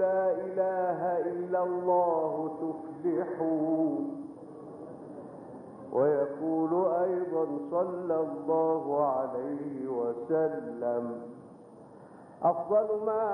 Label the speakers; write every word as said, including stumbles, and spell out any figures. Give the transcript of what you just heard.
Speaker 1: لا إله إلا الله تفلحوا. ويقول أيضا صلى الله عليه وسلم: أفضل ما